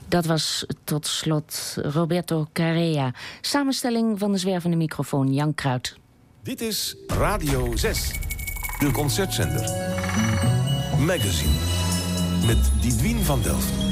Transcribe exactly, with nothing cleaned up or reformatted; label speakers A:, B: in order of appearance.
A: Dat was tot slot Roberto Carrea. Samenstelling van de zwervende microfoon Jan Kruid.
B: Dit is Radio zes, de concertzender. Magazine, met Didwien van Delft.